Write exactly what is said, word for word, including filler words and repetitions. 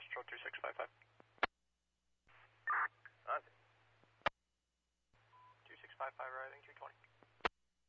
Foxtrot two six five five. Ozzy. two six five five arriving, three twenty.